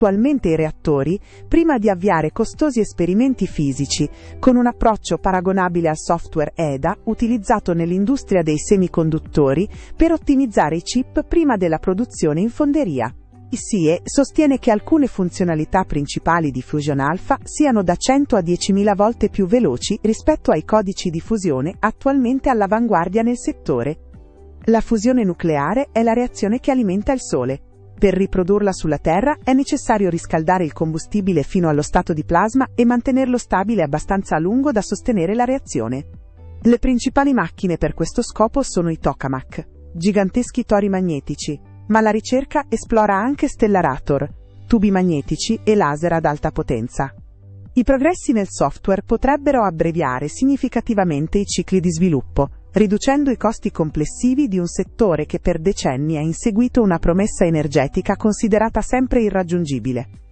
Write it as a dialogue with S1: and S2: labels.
S1: attualmente i reattori prima di avviare costosi esperimenti fisici, con un approccio paragonabile al software EDA utilizzato nell'industria dei semiconduttori per ottimizzare i chip prima della produzione in fonderia. Il SIE sostiene che alcune funzionalità principali di Fusion Alpha siano da 100 a 10.000 volte più veloci rispetto ai codici di fusione attualmente all'avanguardia nel settore. La fusione nucleare è la reazione che alimenta il Sole. Per riprodurla sulla Terra è necessario riscaldare il combustibile fino allo stato di plasma e mantenerlo stabile abbastanza a lungo da sostenere la reazione. Le principali macchine per questo scopo sono i tokamak, giganteschi tori magnetici, ma la ricerca esplora anche stellarator, tubi magnetici e laser ad alta potenza. I progressi nel software potrebbero abbreviare significativamente i cicli di sviluppo, riducendo i costi complessivi di un settore che per decenni ha inseguito una promessa energetica considerata sempre irraggiungibile.